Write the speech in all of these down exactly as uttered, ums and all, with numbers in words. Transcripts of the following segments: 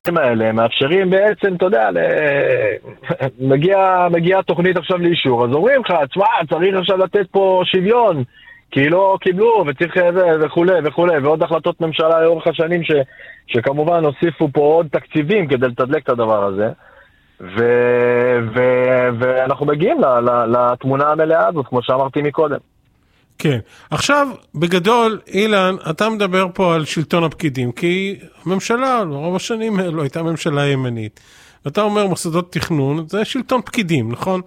האלה מאפשרים בעצם, אתה יודע, מגיעה מגיע תוכנית עכשיו לאישור, אז אומרים לך, תשמע, צריך עכשיו לתת פה שוויון, כי לא קיבלו, וצריך וכו' וכו', ועוד החלטות ממשלה לאורך השנים, ש, שכמובן הוסיפו פה עוד תקציבים כדי לתדלק את הדבר הזה, ו, ו, ואנחנו מגיעים ל, ל, לתמונה המלאה הזאת, כמו שאמרתי מקודם. כן. עכשיו, בגדול, אילן, אתה מדבר פה על שלטון הפקידים, כי הממשלה, רוב השנים לא הייתה ממשלה ימנית. ואתה אומר, מוסדות תכנון, זה שלטון פקידים, נכון?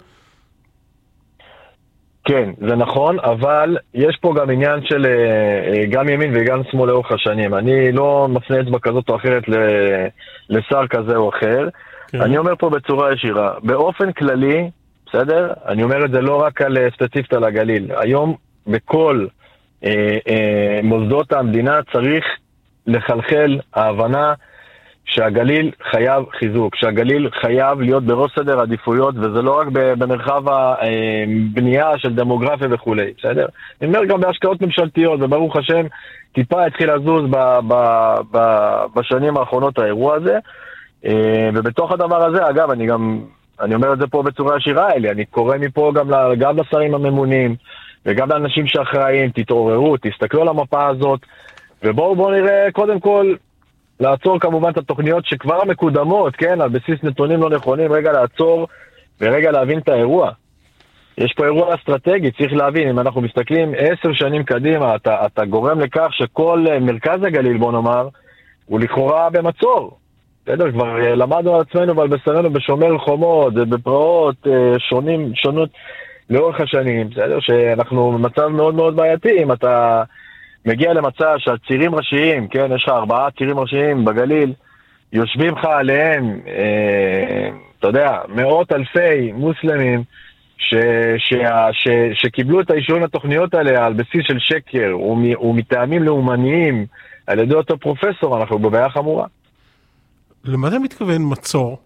כן, זה נכון, אבל יש פה גם עניין של גם ימין וגם שמאל לאורך השנים. אני לא מפנה אצבע כזאת או אחרת לשר כזה או אחר. כן. אני אומר פה בצורה ישירה, באופן כללי, בסדר? אני אומר את זה לא רק על ספציפית על הגליל. היום בכל אה, אה, מוסדות המדינה צריך לחלחל ההבנה שהגליל חייב חיזוק, שהגליל חייב להיות בראש סדר עדיפויות, וזה לא רק במרחב הבנייה של דמוגרפיה וכו', בסדר? אני אומר גם בהשקעות ממשלתיות, וברוך השם טיפה התחיל לזוז ב, ב, ב, בשנים האחרונות האירוע הזה, ובתוך הדבר הזה, אגב, אני גם, אני אומר את זה פה בצורה ישירה אלי, אני קורא מפה גם, גם לשרים הממונים, וגם לאנשים שאחראים, תתעוררו, תסתכלו על המפה הזאת, ובואו בואו נראה קודם כל, לעצור כמובן את התוכניות שכבר מקודמות, כן, על בסיס נתונים לא נכונים, רגע לעצור ורגע להבין את האירוע. יש פה אירוע אסטרטגי, צריך להבין, אם אנחנו מסתכלים עשר שנים קדימה, אתה, אתה גורם לכך שכל מרכז הגליל, בוא נאמר, הוא לכאורה במצור. בסדר, כבר למדנו על עצמנו ועל בשרנו בשומר חומות, בפרעות שונים, שונות לאורך השנים, בסדר, שאנחנו במצב מאוד מאוד בעייתי, אם אתה מגיע למצב שהצירים ראשיים, כן, יש לך ארבעה צירים ראשיים בגליל, יושבים לך עליהם, אה, אתה יודע, מאות אלפי מוסלמים, ש, ש, ש, שקיבלו את האישורים לתוכניות האלה על בסיס של שקר, ומטעמים לאומניים, על ידי אותו פרופסור, אנחנו בבעיה חמורה. למה אתה מתכוון מצור?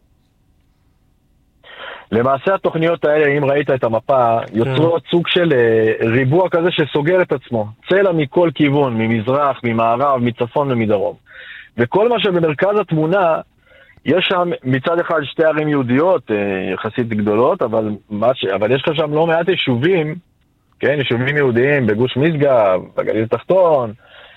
למעשה התוכניות האלה, אם ראית את המפה, יוצרות סוג של ריבוע כזה שסוגר את עצמו. צלע מכל כיוון, ממזרח, ממערב, מצפון ומדרום. וכל מה שבמרכז התמונה, יש שם מצד אחד שתי ערים יהודיות, יחסית גדולות, אבל, ש... אבל יש לך שם לא מעט יישובים, כן, יישובים יהודיים בגוש משגב, בגליל התחתון,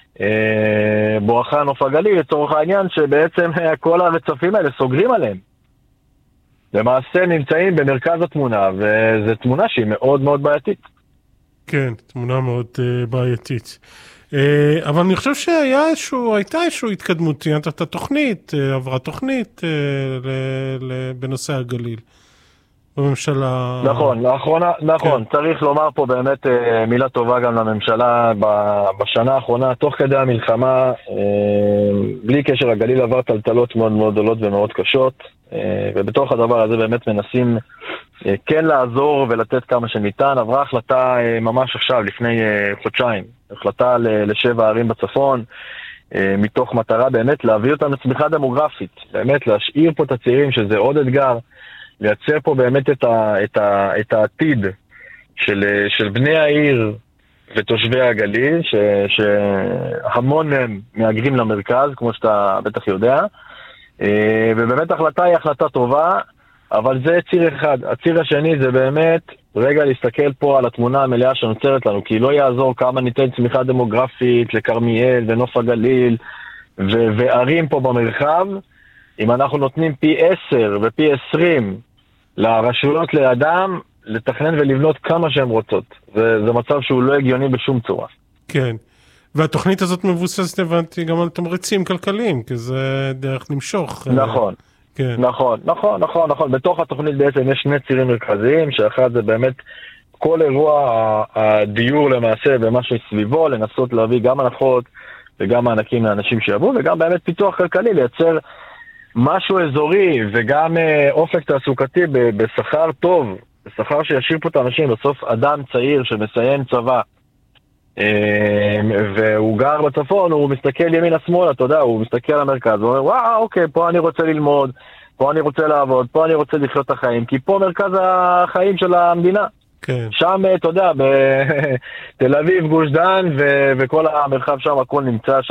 בואכה נוף הגליל, לצורך העניין שבעצם כל הרצפים האלה סוגרים עליהם. למעשה נמצאים במרכז התמונה, וזו תמונה שהיא מאוד מאוד בעייתית. כן, תמונה מאוד uh, בעייתית. Uh, אבל אני חושב שהיה איזשהו, הייתה איזשהו התקדמות, ציינת את התוכנית, uh, עברה תוכנית uh, ל- ל- בנושא הגליל. בממשלה... נכון, לאחרונה, נכון, כן. צריך לומר פה באמת uh, מילה טובה גם לממשלה ב- בשנה האחרונה, תוך כדי המלחמה, uh, בלי קשר הגליל עבר טלטלות מאוד מאוד גדולות ומאוד קשות, ובתוך הדבר הזה באמת מנסים כן לעזור ולתת כמה שניתן. עברה החלטה ממש עכשיו, לפני חודשיים, החלטה לשבע ערים בצפון, מתוך מטרה באמת להביא אותם לצמיחה דמוגרפית, באמת להשאיר פה את הצעירים, שזה עוד אתגר, לייצר פה באמת את, ה, את, ה, את העתיד של, של בני העיר ותושבי הגליל, ש, שהמון מהם מהגרים למרכז, כמו שאתה בטח יודע, ובאמת ההחלטה היא החלטה טובה, אבל זה ציר אחד. הציר השני זה באמת רגע להסתכל פה על התמונה המלאה שנוצרת לנו, כי לא יעזור כמה ניתן צמיחה דמוגרפית לקרמיאל ונוף הגליל ו- וערים פה במרחב, אם אנחנו נותנים פי עשר ופי עשרים לרשויות לידם לתכנן ולבנות כמה שהן רוצות. זה, זה מצב שהוא לא הגיוני בשום צורה. כן. והתוכנית הזאת מבוססת, הבנתי, גם על תמריצים כלכליים, כי זה דרך למשוך. נכון, כן. נכון, נכון, נכון, נכון. בתוך התוכנית בעצם יש שני צירים מרכזיים, שאחד זה באמת כל אירוע הדיור למעשה ומה שסביבו, לנסות להביא גם הנחות וגם מענקים לאנשים שיבואו, וגם באמת פיתוח כלכלי, לייצר משהו אזורי וגם אופק תעסוקתי בשכר טוב, בשכר שישאיר פה את האנשים. בסוף אדם צעיר שמסיים צבא, והוא גר בצפון, הוא מסתכל ימינה שמאלה, אתה יודע, הוא מסתכל על המרכז, הוא אומר, וואו, אוקיי, פה אני רוצה ללמוד, פה אני רוצה לעבוד, פה אני רוצה לחיות את החיים, כי פה מרכז החיים של המדינה. כן. שם, אתה יודע, בתל אביב, גוש דן, ו- וכל המרחב שם, הכל נמצא